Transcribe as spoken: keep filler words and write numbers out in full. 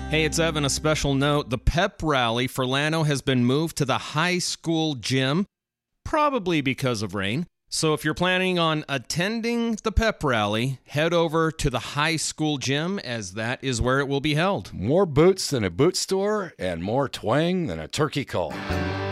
Hey, it's Evan. A special note. The pep rally for Llano has been moved to the high school gym, probably because of rain. So if you're planning on attending the pep rally, head over to the high school gym, as that is where it will be held. More boots than a boot store and more twang than a turkey call.